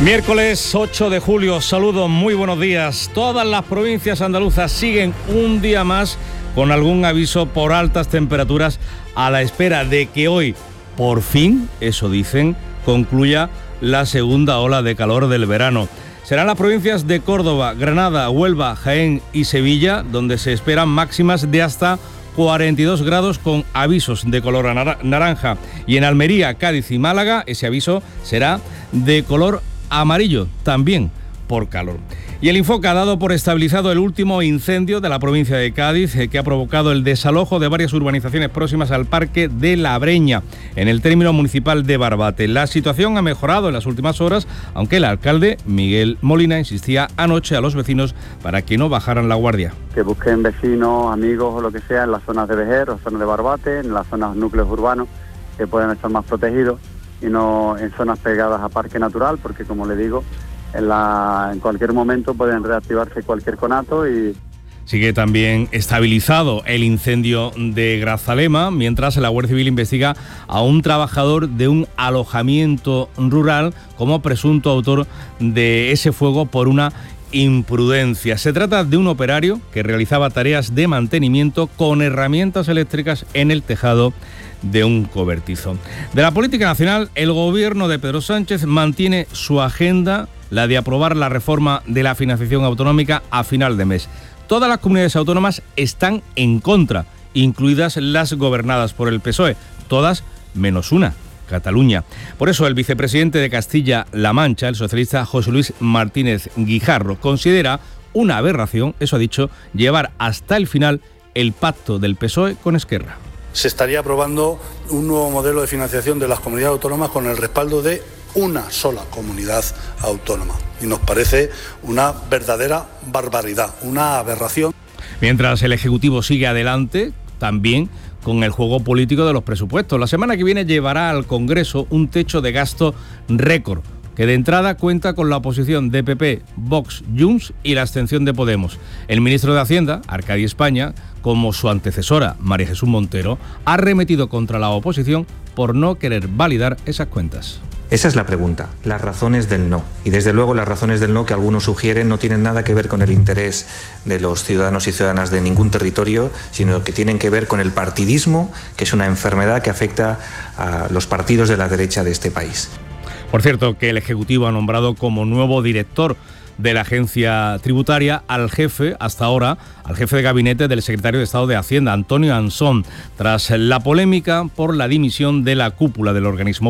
Miércoles 8 de julio, saludos, muy buenos días. Todas las provincias andaluzas siguen un día más con algún aviso por altas temperaturas a la espera de que hoy, por fin, eso dicen, concluya la segunda ola de calor del verano. Serán las provincias de Córdoba, Granada, Huelva, Jaén y Sevilla, donde se esperan máximas de hasta 42 grados con avisos de color naranja. Y en Almería, Cádiz y Málaga, ese aviso será de color amarillo, también por calor. Y el Infoca ha dado por estabilizado el último incendio de la provincia de Cádiz, que ha provocado el desalojo de varias urbanizaciones próximas al Parque de la Breña, en el término municipal de Barbate. La situación ha mejorado en las últimas horas, aunque el alcalde, Miguel Molina, insistía anoche a los vecinos para que no bajaran la guardia. Que busquen vecinos, amigos o lo que sea en las zonas de Vejer o zonas de Barbate, en las zonas núcleos urbanos, que puedan estar más protegidos y no en zonas pegadas a parque natural, porque como le digo, en cualquier momento pueden reactivarse cualquier conato y... Sigue también estabilizado el incendio de Grazalema, mientras la Guardia Civil investiga a un trabajador de un alojamiento rural como presunto autor de ese fuego por una imprudencia. Se trata de un operario que realizaba tareas de mantenimiento con herramientas eléctricas en el tejado de un cobertizo. De la política nacional, el gobierno de Pedro Sánchez mantiene su agenda, la de aprobar la reforma de la financiación autonómica a final de mes. Todas las comunidades autónomas están en contra, incluidas las gobernadas por el PSOE, todas menos una, Cataluña. Por eso el vicepresidente de Castilla-La Mancha, el socialista José Luis Martínez Guijarro, considera una aberración, eso ha dicho, llevar hasta el final el pacto del PSOE con Esquerra. Se estaría aprobando un nuevo modelo de financiación de las comunidades autónomas con el respaldo de una sola comunidad autónoma. Y nos parece una verdadera barbaridad, una aberración. Mientras el Ejecutivo sigue adelante, también con el juego político de los presupuestos. La semana que viene llevará al Congreso un techo de gasto récord, que de entrada cuenta con la oposición de PP, Vox, Junts y la abstención de Podemos. El ministro de Hacienda, Arcadi España, como su antecesora, María Jesús Montero, ha arremetido contra la oposición por no querer validar esas cuentas. Esa es la pregunta, las razones del no. Y desde luego las razones del no que algunos sugieren no tienen nada que ver con el interés de los ciudadanos y ciudadanas de ningún territorio, sino que tienen que ver con el partidismo, que es una enfermedad que afecta a los partidos de la derecha de este país. Por cierto, que el Ejecutivo ha nombrado como nuevo director de la agencia tributaria al jefe, hasta ahora, al jefe de gabinete del secretario de Estado de Hacienda, Antonio Ansón, tras la polémica por la dimisión de la cúpula del organismo.